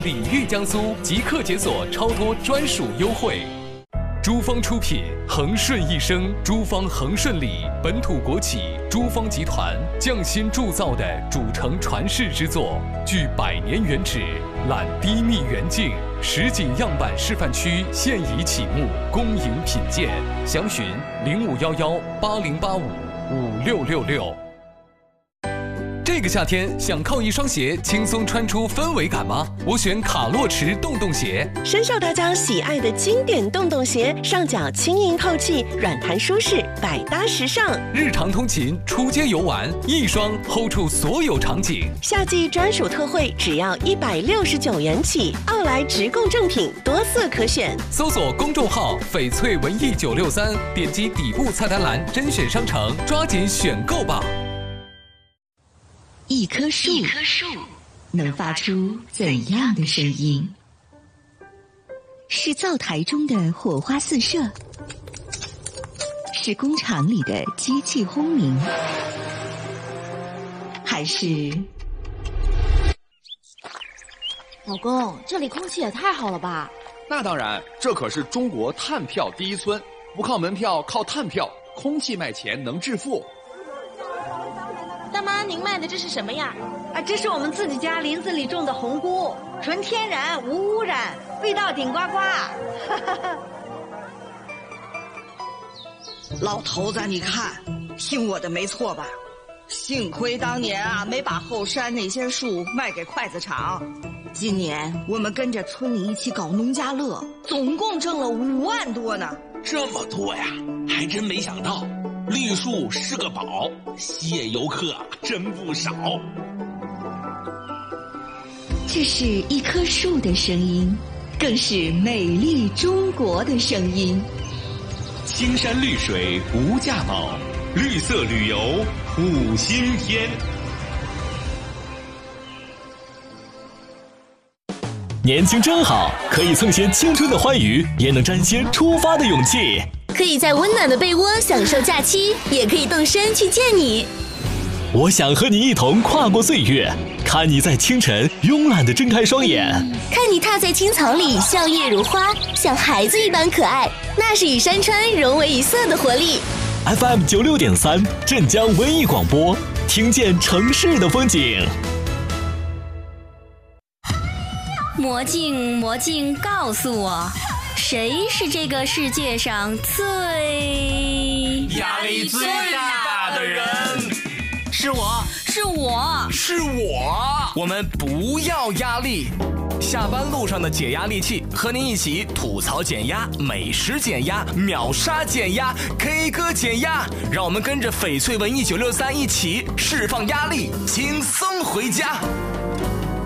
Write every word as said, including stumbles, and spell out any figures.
礼遇江苏即刻解锁超多专属优惠。珠方出品，恒顺一生，珠方恒顺里本土国企珠方集团匠心铸造的主城传世之作，具百年原址，揽低密远近，实景样板示范区现已启幕，恭迎品鉴。详询零五幺幺八零八五五六六六。这个夏天想靠一双鞋轻松穿出氛围感吗？我选卡洛驰洞洞鞋， 深受大家喜爱的经典洞洞鞋，上脚轻盈透气，软弹舒适，百搭时尚。 日常通勤、出街游玩，一双 hold 住所有场景。 夏季专属特惠，只要一百六十九元起。奥莱直供正品，多色可选。 搜索公众号“翡翠文艺九六三”，点击底部菜单栏甄选商城，抓紧选购吧。 一棵树，一棵树能发出怎样的声音？是灶台中的火花四射，是工厂里的机器轰鸣，还是…… 老公，这里空气也太好了吧？ 那当然，这可是中国碳票第一村，不靠门票，靠碳票，空气卖钱能致富。 大妈，您卖的这是什么呀？ 啊，这是我们自己家林子里种的红菇，纯天然无污染，味道顶呱呱。 老头子，你看，听我的没错吧？幸亏当年啊，没把后山那些树卖给筷子厂。今年我们跟着村里一起搞农家乐，总共挣了五万多呢。 这么多呀，还真没想到。绿树是个宝，吸引游客真不少。 这是一棵树的声音，更是美丽中国的声音。 青山绿水无价宝，绿色旅游五星天。 年轻真好，可以蹭些青春的欢愉，也能沾些出发的勇气。 可以在温暖的被窝享受假期，也可以动身去见你。 我想和你一同跨过岁月，看你在清晨慵懒地睁开双眼， 看你踏在青草里笑靥如花，像孩子一般可爱，那是与山川融为一色的活力。 F M 九六点三，镇江文艺广播，听见城市的风景。 魔镜，魔镜，告诉我，谁是这个世界上最压力最大的人？ 是我， 是我， 是我。 我们不要压力。 下班路上的解压利器，和您一起吐槽减压、美食减压、秒杀减压、K 歌减压，让我们跟着翡翠文艺九六三一起释放压力，轻松回家。